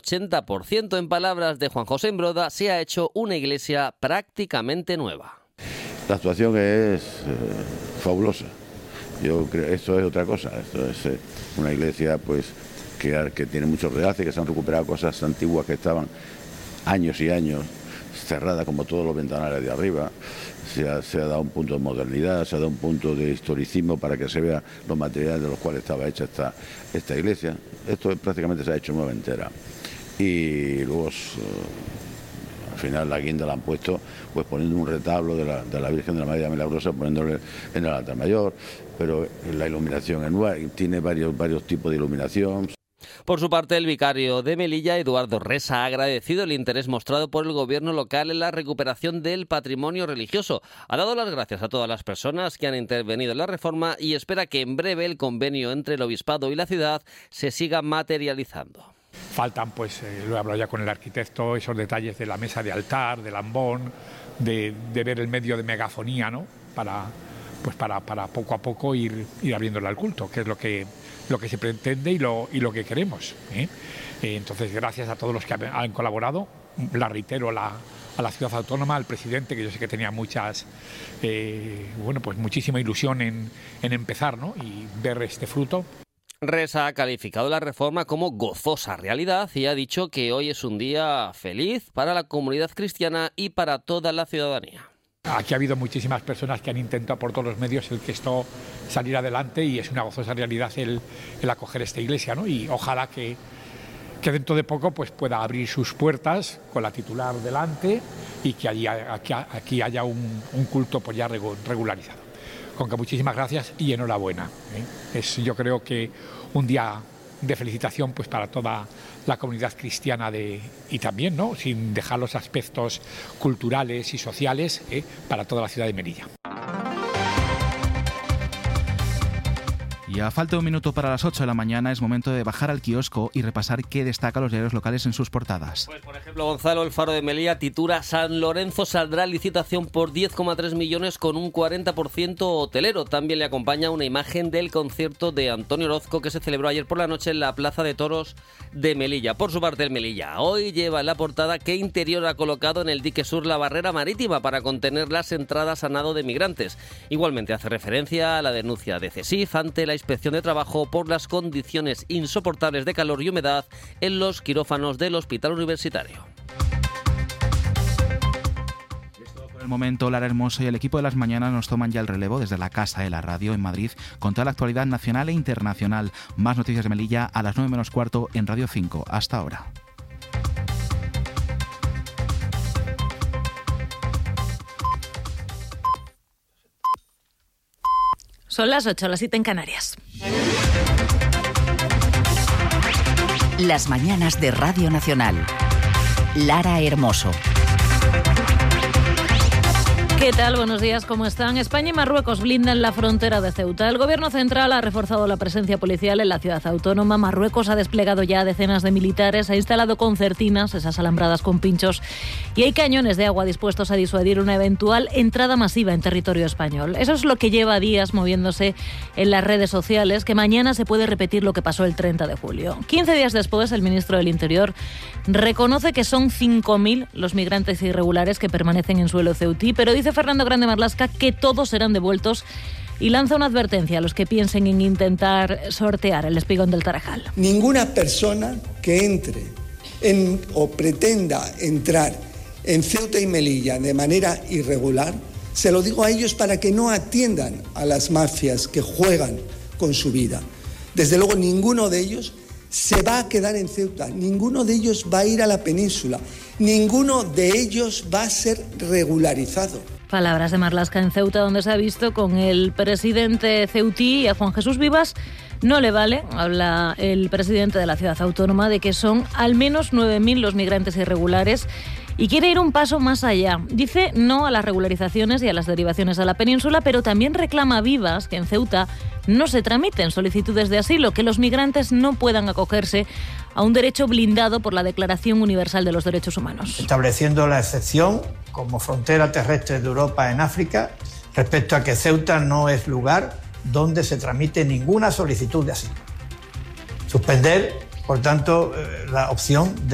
80%. En palabras de Juan José Imbroda, se ha hecho una iglesia prácticamente nueva. La actuación es fabulosa. Yo creo esto es otra cosa. Esto es una iglesia pues que tiene muchos realces, que se han recuperado cosas antiguas que estaban años y años cerradas, como todos los ventanales de arriba. Se ha dado un punto de modernidad, se ha dado un punto de historicismo para que se vea los materiales de los cuales estaba hecha esta iglesia. Esto prácticamente se ha hecho nueva entera. Y luego al final la guinda la han puesto pues poniendo un retablo de la Virgen de la María Milagrosa, poniéndole en el altar mayor, pero la iluminación es nueva, tiene varios tipos de iluminación. Por su parte, el vicario de Melilla, Eduardo Resa, ha agradecido el interés mostrado por el gobierno local en la recuperación del patrimonio religioso. Ha dado las gracias a todas las personas que han intervenido en la reforma y espera que en breve el convenio entre el obispado y la ciudad se siga materializando. Faltan, pues, lo he hablado ya con el arquitecto, esos detalles de la mesa de altar, del ambón, de ver el medio de megafonía, ¿no? Para poco a poco ir abriéndole al culto, que es lo que se pretende y lo que queremos, ¿eh? Entonces, gracias a todos los que han colaborado. La reitero a la ciudad autónoma, al presidente, que yo sé que tenía muchísima ilusión en empezar, ¿no? Y ver este fruto. Resa ha calificado la reforma como gozosa realidad y ha dicho que hoy es un día feliz para la comunidad cristiana y para toda la ciudadanía. Aquí ha habido muchísimas personas que han intentado por todos los medios el que esto saliera adelante y es una gozosa realidad el acoger esta iglesia, ¿no? Y ojalá que dentro de poco pues pueda abrir sus puertas con la titular delante y que aquí haya un culto pues ya regularizado. Con que muchísimas gracias y enhorabuena, ¿eh? Yo creo que un día de felicitación pues para toda la comunidad cristiana y también, ¿no?, sin dejar los aspectos culturales y sociales, para toda la ciudad de Melilla. Y a falta de un minuto para las 8 de la mañana es momento de bajar al kiosco y repasar qué destaca los diarios locales en sus portadas. Pues, por ejemplo, Gonzalo, El Faro de Melilla titula: San Lorenzo saldrá a licitación por 10,3 millones con un 40% hotelero. También le acompaña una imagen del concierto de Antonio Orozco que se celebró ayer por la noche en la Plaza de Toros de Melilla. Por su parte, el Melilla hoy lleva en la portada qué interior ha colocado en el dique sur la barrera marítima para contener las entradas a nado de migrantes. Igualmente hace referencia a la denuncia de CESIF ante la Inspección de Trabajo por las condiciones insoportables de calor y humedad en los quirófanos del Hospital Universitario. Por el momento, Lara Hermoso y el equipo de Las Mañanas nos toman ya el relevo desde la Casa de la Radio en Madrid con toda la actualidad nacional e internacional. Más noticias de Melilla a las 9 menos cuarto en Radio 5. Hasta ahora. Son las 8, las 7 en Canarias. Las mañanas de Radio Nacional. Lara Hermoso. ¿Qué tal? Buenos días, ¿cómo están? España y Marruecos blindan la frontera de Ceuta. El gobierno central ha reforzado la presencia policial en la ciudad autónoma. Marruecos ha desplegado ya decenas de militares, ha instalado concertinas, esas alambradas con pinchos, y hay cañones de agua dispuestos a disuadir una eventual entrada masiva en territorio español. Eso es lo que lleva días moviéndose en las redes sociales, que mañana se puede repetir lo que pasó el 30 de julio. 15 días después, el ministro del Interior reconoce que son 5.000 los migrantes irregulares que permanecen en suelo ceutí, pero dice Fernando Grande Marlaska que todos serán devueltos y lanza una advertencia a los que piensen en intentar sortear el espigón del Tarajal. Ninguna persona que entre o pretenda entrar en Ceuta y Melilla de manera irregular, se lo digo a ellos para que no atiendan a las mafias que juegan con su vida. Desde luego, ninguno de ellos se va a quedar en Ceuta, ninguno de ellos va a ir a la península, ninguno de ellos va a ser regularizado. Palabras de Marlaska en Ceuta, donde se ha visto con el presidente ceutí y a Juan Jesús Vivas. No le vale, habla el presidente de la ciudad autónoma, de que son al menos 9.000 los migrantes irregulares y quiere ir un paso más allá. Dice no a las regularizaciones y a las derivaciones a la península, pero también reclama a Vivas que en Ceuta no se tramiten solicitudes de asilo, que los migrantes no puedan acogerse a un derecho blindado por la Declaración Universal de los Derechos Humanos. Estableciendo la excepción como frontera terrestre de Europa en África respecto a que Ceuta no es lugar donde se tramite ninguna solicitud de asilo. Suspender, por tanto, la opción de